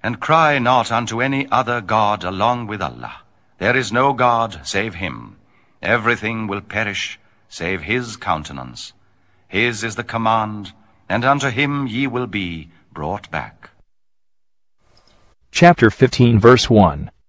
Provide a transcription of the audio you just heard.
And cry not unto any other God along with Allah. There is no God save him. Everything will perish save his countenance. His is the command, and unto him ye will be brought back. Chapter 15, verse 1.